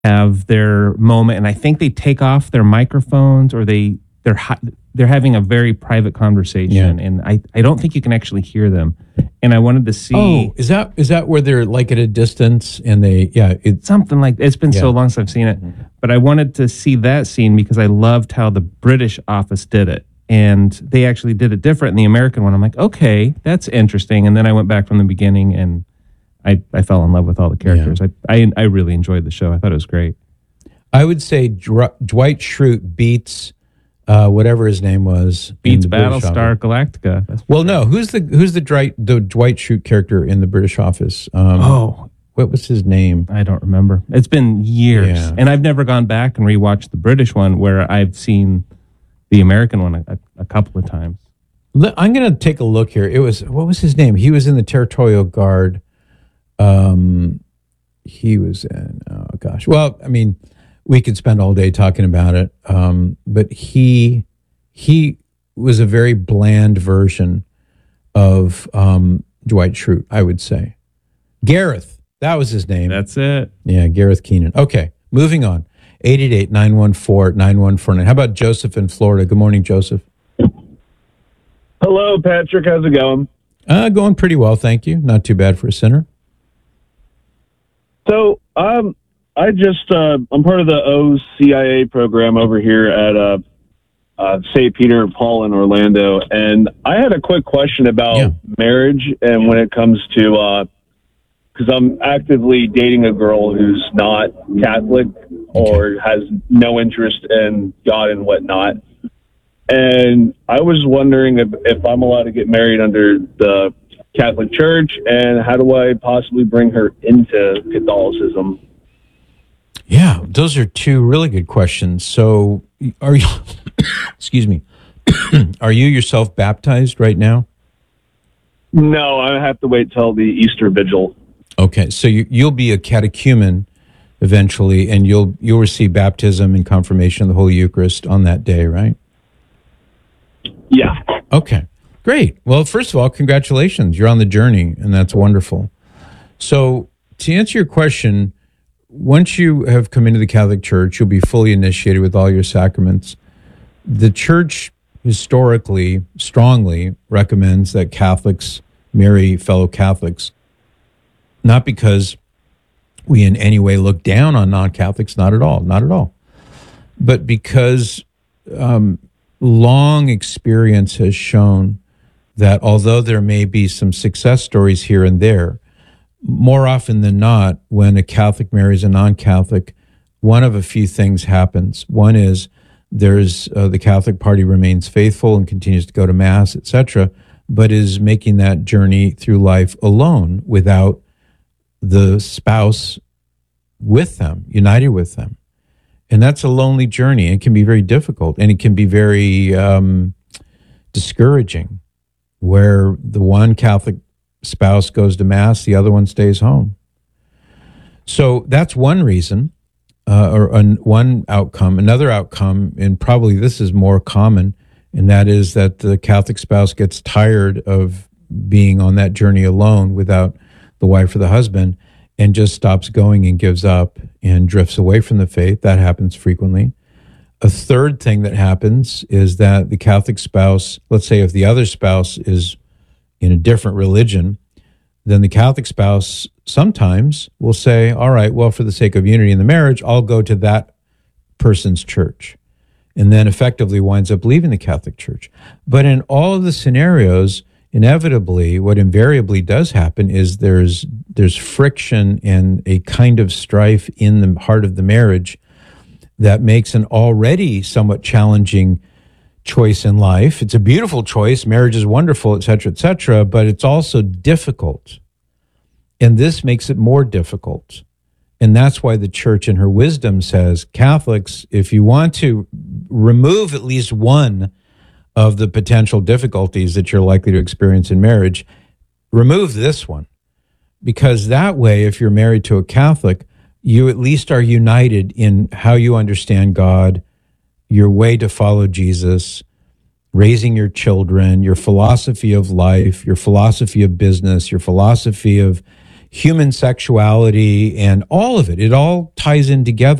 have their moment, and I think they take off their microphones, or they're having a very private conversation, and I don't think you can actually hear them. And I wanted to see. Oh, is that where they're like at a distance and it's something like, it's been so long since I've seen it, but I wanted to see that scene because I loved how the British office did it, and they actually did it different in the American one. I'm like, okay, that's interesting. And then I went back from the beginning, and I fell in love with all the characters. I really enjoyed the show. I thought it was great. I would say Dwight Schrute beats whatever his name was. Beats Battlestar Galactica. Well, no, who's the Dwight Schrute character in the British Office? What was his name? I don't remember. It's been years, and I've never gone back and rewatched the British one, where I've seen the American one a couple of times. I'm going to take a look here. What was his name? He was in the Territorial Guard. He was in, oh gosh. Well, I mean, we could spend all day talking about it. But he was a very bland version of Dwight Schrute, I would say. Gareth, that was his name. That's it. Yeah, Gareth Keenan. Okay, moving on. 888-914-9149. How about Joseph in Florida? Good morning, Joseph. Hello, Patrick. How's it going? Going pretty well, thank you. Not too bad for a sinner. So, I'm part of the OCIA program over here at St. Peter and Paul in Orlando, and I had a quick question about marriage, and when it comes to, because I'm actively dating a girl who's not Catholic or has no interest in God and whatnot, and I was wondering if I'm allowed to get married under the Catholic Church, and how do I possibly bring her into Catholicism? Yeah, those are two really good questions. So, are you, excuse me, are you yourself baptized right now? No, I have to wait till the Easter Vigil. Okay, so you'll be a catechumen eventually, and you'll receive baptism and confirmation of the Holy Eucharist on that day, right? Yeah. Okay, great. Well, first of all, congratulations. You're on the journey, and that's wonderful. So, to answer your question, once you have come into the Catholic Church, you'll be fully initiated with all your sacraments. The Church historically strongly recommends that Catholics marry fellow Catholics, not because we in any way look down on non-Catholics, not at all, but because long experience has shown that although there may be some success stories here and there, more often than not, when a Catholic marries a non-Catholic, one of a few things happens. One is there's the Catholic party remains faithful and continues to go to Mass, etc., but is making that journey through life alone without the spouse with them, united with them. And that's a lonely journey. It can be very difficult, and it can be very discouraging, where the one Catholic spouse goes to Mass, the other one stays home. So that's one reason, one outcome. Another outcome, and probably this is more common, and that is that the Catholic spouse gets tired of being on that journey alone without the wife or the husband, and just stops going and gives up and drifts away from the faith. That happens frequently. A third thing that happens is that the Catholic spouse, let's say if the other spouse is in a different religion, then the Catholic spouse sometimes will say, all right, well, for the sake of unity in the marriage, I'll go to that person's church, and then effectively winds up leaving the Catholic Church. But in all of the scenarios, inevitably, what invariably does happen is there's friction and a kind of strife in the heart of the marriage that makes an already somewhat challenging choice in life. It's a beautiful choice. Marriage is wonderful, et cetera, but it's also difficult. And this makes it more difficult. And that's why the Church in her wisdom says, Catholics, if you want to remove at least one of the potential difficulties that you're likely to experience in marriage, remove this one. Because that way, if you're married to a Catholic, you at least are united in how you understand God, your way to follow Jesus, raising your children, your philosophy of life, your philosophy of business, your philosophy of human sexuality and all of it. It all ties in together.